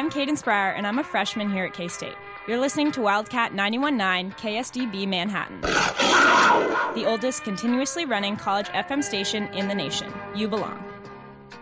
I'm Cadence Breyer, and I'm a freshman here at K-State. You're listening to Wildcat 91.9 KSDB Manhattan, the oldest continuously running college FM station in the nation. You belong.